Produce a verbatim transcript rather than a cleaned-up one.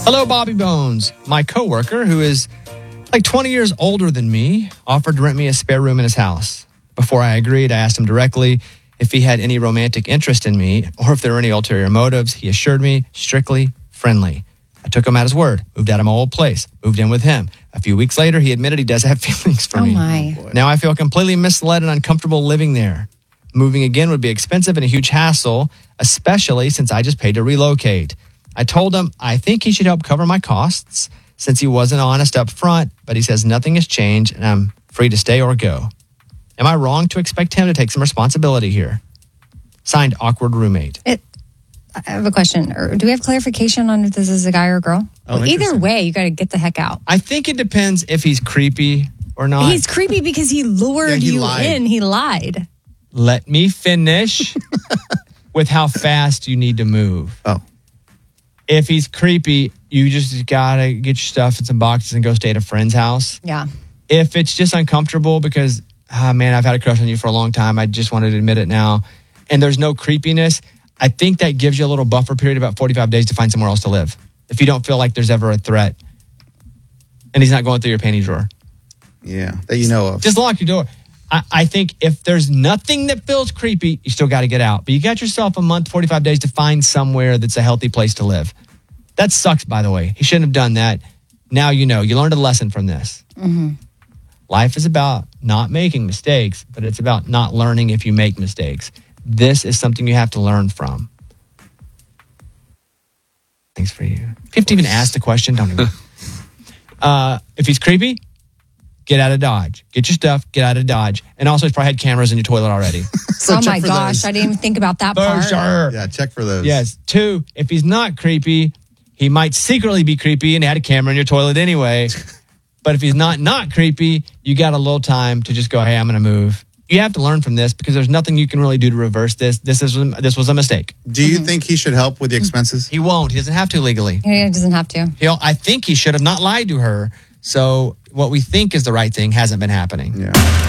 Hello, Bobby Bones. My coworker, who is like twenty years older than me, offered to rent me a spare room in his house. Before I agreed, I asked him directly if he had any romantic interest in me or if there were any ulterior motives. He assured me, strictly friendly. I took him at his word, moved out of my old place, moved in with him. A few weeks later, he admitted he does have feelings for Oh, me. my. Now I feel completely misled and uncomfortable living there. Moving again would be expensive and a huge hassle, especially since I just paid to relocate. I told him I think he should help cover my costs since he wasn't honest up front, but he says nothing has changed and I'm free to stay or go. Am I wrong to expect him to take some responsibility here? Signed, awkward roommate. It, I have a question. Or do we have clarification on if this is a guy or a girl? Oh, Well, either interesting. way, you got to get the heck out. I think it depends if he's creepy or not. He's creepy because he lured Yeah, he you lied. in. He lied. Let me finish with how fast you need to move. Oh, If he's creepy, you just gotta get your stuff in some boxes and go stay at a friend's house. Yeah. If it's just uncomfortable because, ah, man, I've had a crush on you for a long time, I just wanted to admit it now, and there's no creepiness, I think that gives you a little buffer period, about forty-five days to find somewhere else to live. If you don't feel like there's ever a threat and he's not going through your panty drawer. yeah, that you know of. Just lock your door. I, I think if there's nothing that feels creepy, you still got to get out. But you got yourself a month, forty-five days to find somewhere that's a healthy place to live. That sucks, by the way. He shouldn't have done that. Now you know. You learned a lesson from this. Mm-hmm. Life is about not making mistakes, but it's about not learning if you make mistakes. This is something you have to learn from. Thanks for you. If you have to even ask the question, don't even. uh, if he's creepy, get out of Dodge. Get your stuff, get out of Dodge. And also, he's probably had cameras in your toilet already. So oh, check my for gosh. those. I didn't even think about that For part. sure. Yeah, check for those. Yes. Two, if he's not creepy, he might secretly be creepy and had a camera in your toilet anyway. But if he's not not creepy, you got a little time to just go, hey, I'm going to move. You have to learn from this because there's nothing you can really do to reverse this. This is this was a mistake. Do you think he should help with the expenses? He won't. He doesn't have to legally. He doesn't have to. He'll, I think he should have not lied to her. So what we think is the right thing hasn't been happening. Yeah.